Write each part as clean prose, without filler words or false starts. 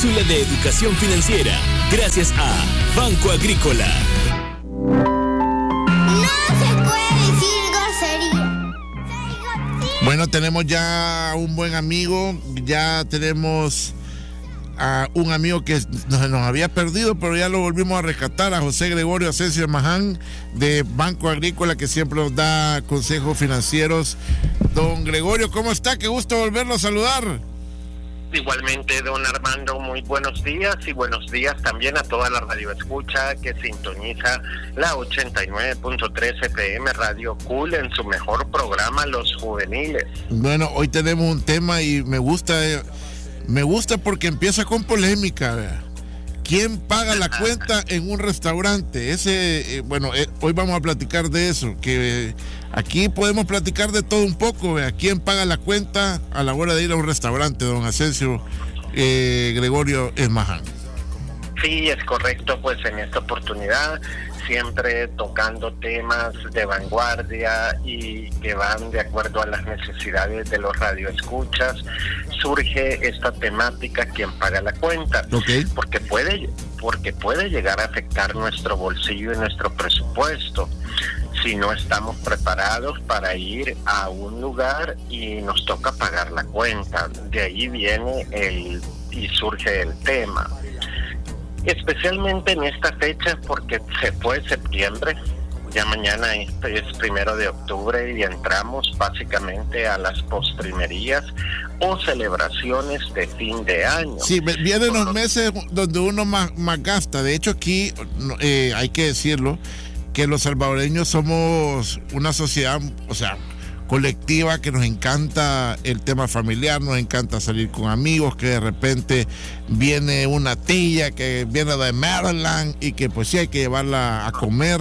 cápsula de educación financiera, gracias a Banco Agrícola. No se puede decir grosería. Bueno, tenemos ya un buen amigo, ya tenemos a un amigo que nos había perdido, pero ya lo volvimos a rescatar, a José Gregorio Asensio Maján de Banco Agrícola, que siempre nos da consejos financieros. Don Gregorio, ¿cómo está? Qué gusto volverlo a saludar. Igualmente, don Armando, muy buenos días, y buenos días también a toda la radio escucha que sintoniza la 89.3 FM Radio Cool en su mejor programa, Los Juveniles. Bueno, hoy tenemos un tema y me gusta porque empieza con polémica, ¿verdad? ¿Quién paga la cuenta en un restaurante? Hoy vamos a platicar de eso, que aquí podemos platicar de todo un poco, ¿verdad? ¿Quién paga la cuenta a la hora de ir a un restaurante, don Asensio Gregorio Esmaján? Sí, es correcto, pues en esta oportunidad siempre tocando temas de vanguardia y que van de acuerdo a las necesidades de los radioescuchas, surge esta temática, ¿quién paga la cuenta? Okay. Porque puede llegar a afectar nuestro bolsillo y nuestro presupuesto si no estamos preparados para ir a un lugar y nos toca pagar la cuenta. De ahí viene y surge el tema. Especialmente en esta fecha, porque se fue septiembre, ya mañana es 1 de octubre y entramos básicamente a las postrimerías o celebraciones de fin de año. Sí, vienen los meses donde uno más gasta. De hecho, aquí hay que decirlo, que los salvadoreños somos una sociedad, colectiva, que nos encanta el tema familiar, nos encanta salir con amigos, que de repente viene una tía que viene de Maryland y que pues sí hay que llevarla a comer,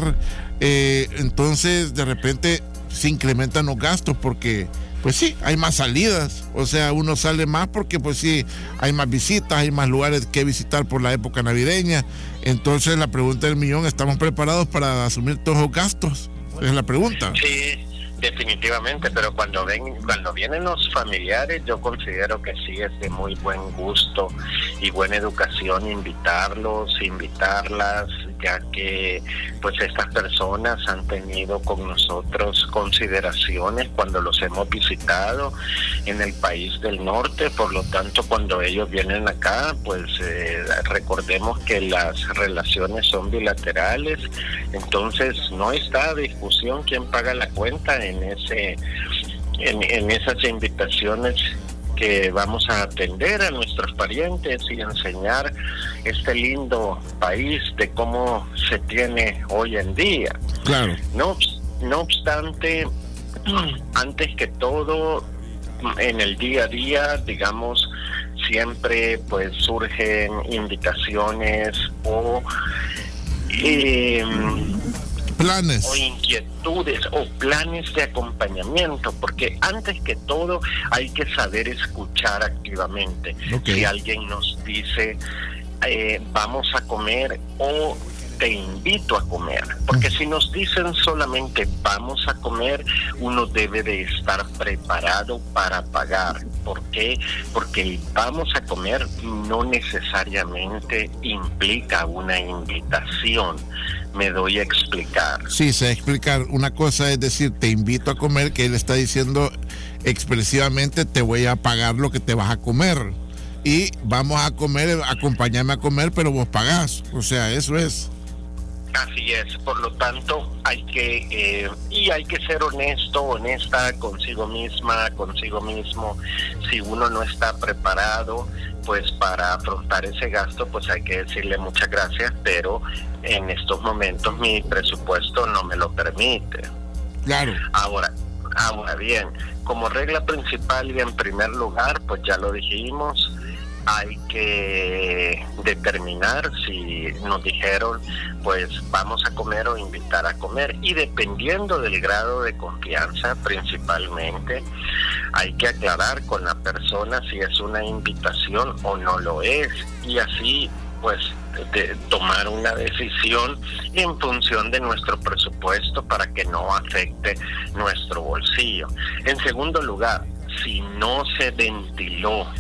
entonces de repente se incrementan los gastos porque pues sí, hay más salidas, uno sale más porque pues sí, hay más visitas, hay más lugares que visitar por la época navideña. Entonces la pregunta del millón, ¿estamos preparados para asumir todos los gastos? Esa es la pregunta. Sí, definitivamente, pero cuando vienen los familiares, yo considero que sí es de muy buen gusto y buena educación invitarlas, ya que pues estas personas han tenido con nosotros consideraciones cuando los hemos visitado en el país del norte. Por lo tanto, cuando ellos vienen acá, pues recordemos que las relaciones son bilaterales, entonces no está a discusión quién paga la cuenta en esas invitaciones que vamos a atender a nuestros parientes y enseñar este lindo país de cómo se tiene hoy en día. Claro. No obstante, antes que todo, en el día a día, digamos, siempre pues surgen invitaciones o planes o inquietudes o planes de acompañamiento, porque antes que todo hay que saber escuchar activamente. Okay. Si alguien nos dice vamos a comer o te invito a comer, porque si nos dicen solamente vamos a comer, uno debe de estar preparado para pagar. ¿Por qué? Porque el vamos a comer no necesariamente implica una invitación. Me doy a explicar. Sí, sé explicar. Una cosa es decir, te invito a comer, que él está diciendo expresivamente, te voy a pagar lo que te vas a comer. Y vamos a comer, acompáñame a comer, pero vos pagás. Eso es. Así es, por lo tanto hay que ser honesta consigo misma, consigo mismo. Si uno no está preparado pues para afrontar ese gasto, pues hay que decirle muchas gracias, pero en estos momentos mi presupuesto no me lo permite. Claro. Ahora bien, como regla principal y en primer lugar, pues ya lo dijimos, hay que determinar si nos dijeron pues vamos a comer o invitar a comer, y dependiendo del grado de confianza principalmente hay que aclarar con la persona si es una invitación o no lo es, y así pues de tomar una decisión en función de nuestro presupuesto para que no afecte nuestro bolsillo. En segundo lugar, si no se ventiló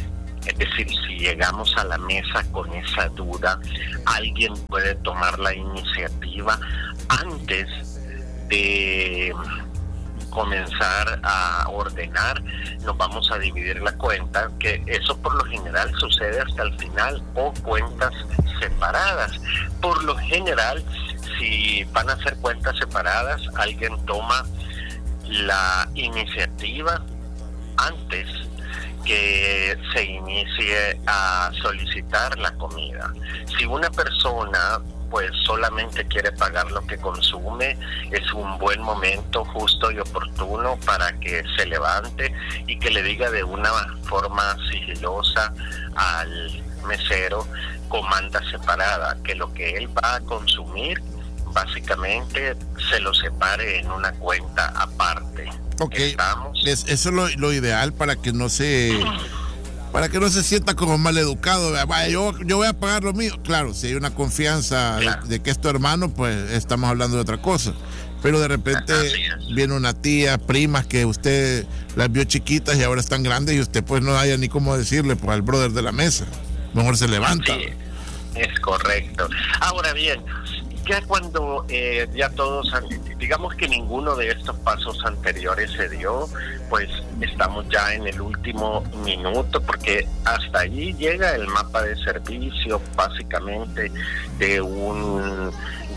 Es decir, si llegamos a la mesa con esa duda, alguien puede tomar la iniciativa antes de comenzar a ordenar. Nos vamos a dividir la cuenta, que eso por lo general sucede hasta el final, o cuentas separadas. Por lo general, si van a ser cuentas separadas, alguien toma la iniciativa antes que se inicie a solicitar la comida. Si una persona pues solamente quiere pagar lo que consume, es un buen momento justo y oportuno para que se levante y que le diga de una forma sigilosa al mesero, comanda separada, que lo que él va a consumir básicamente se lo separe en una cuenta aparte. Ok, eso es lo ideal para que no se sienta como mal educado. Yo voy a pagar lo mío. Claro, si hay una confianza de que es tu hermano, pues estamos hablando de otra cosa. Pero de repente viene una tía, primas que usted las vio chiquitas y ahora están grandes y usted pues no haya ni cómo decirle pues al brother de la mesa. Mejor se levanta. Sí, es correcto. Ahora bien, ya cuando ya todos, digamos que ninguno de estos pasos anteriores se dio, pues estamos ya en el último minuto, porque hasta allí llega el mapa de servicio básicamente de un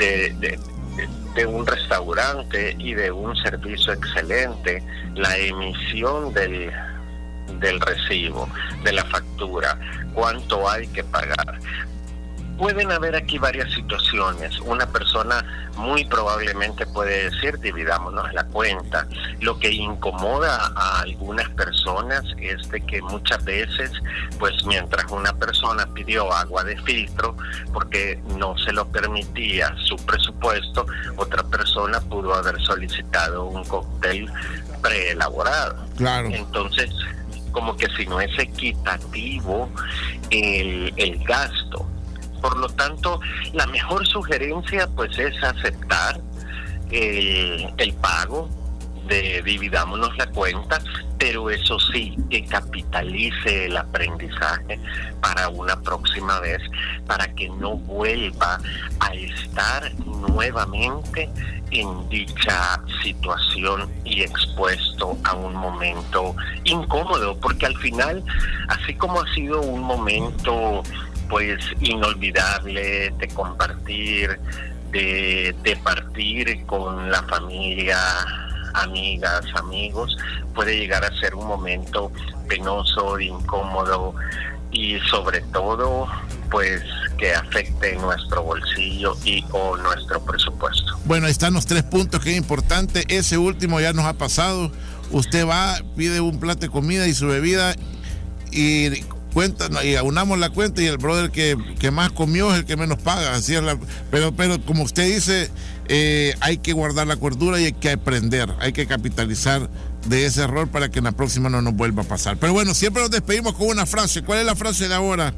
restaurante y de un servicio excelente, la emisión del recibo, de la factura, cuánto hay que pagar. Pueden haber aquí varias situaciones. Una persona muy probablemente puede decir, dividámonos la cuenta. Lo que incomoda a algunas personas es de que muchas veces, pues mientras una persona pidió agua de filtro, porque no se lo permitía su presupuesto, otra persona pudo haber solicitado un cóctel preelaborado. Claro. Entonces, como que si no es equitativo el gasto. Por lo tanto, la mejor sugerencia pues es aceptar el pago de dividámonos la cuenta, pero eso sí, que capitalice el aprendizaje para una próxima vez, para que no vuelva a estar nuevamente en dicha situación y expuesto a un momento incómodo, porque al final, así como ha sido un momento pues inolvidable de compartir, de partir con la familia, amigas, amigos, puede llegar a ser un momento penoso, incómodo y sobre todo pues que afecte nuestro bolsillo y o nuestro presupuesto. Bueno, ahí están los 3 puntos que es importante. Ese último ya nos ha pasado. Usted va, pide un plato de comida y su bebida y cuenta, y aunamos la cuenta y el brother que más comió es el que menos paga. Así es pero como usted dice, hay que guardar la cordura y hay que aprender, hay que capitalizar de ese error para que en la próxima no nos vuelva a pasar. Pero bueno, siempre nos despedimos con una frase. ¿Cuál es la frase de ahora?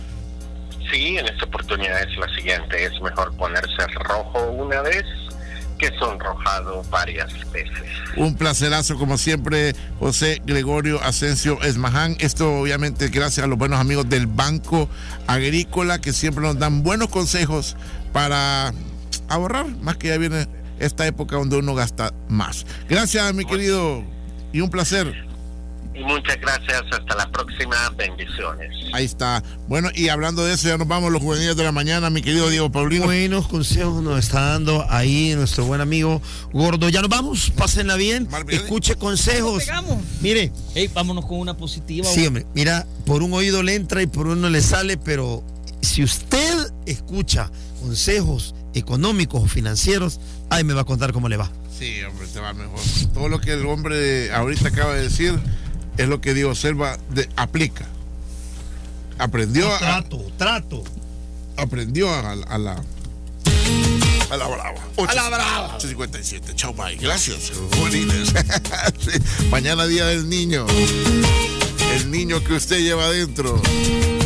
Sí, en esta oportunidad es la siguiente: es mejor ponerse rojo una vez que sonrojado varias veces. Un placerazo como siempre, José Gregorio Asensio Esmaján. Esto obviamente gracias a los buenos amigos del Banco Agrícola, que siempre nos dan buenos consejos para ahorrar, más que ya viene esta época donde uno gasta más. Gracias, mi querido, y un placer. Y muchas gracias, hasta la próxima, bendiciones. Ahí está. Bueno, y hablando de eso, ya nos vamos los juveniles de la mañana, mi querido Diego Paulino. Buenos consejos nos está dando ahí nuestro buen amigo Gordo. Ya nos vamos, pásenla bien, escuche consejos. Mire. Hey, vámonos con una positiva. Sí, hombre, mira, por un oído le entra y por uno le sale, pero si usted escucha consejos económicos o financieros, ahí me va a contar cómo le va. Sí, hombre, te va mejor. Todo lo que el hombre ahorita acaba de decir es lo que Diego Selva aplica. Aprendió trato. Aprendió a la brava. 8:57. Chao, bye. Gracias, juveniles. Sí. Mañana día del niño. El niño que usted lleva adentro.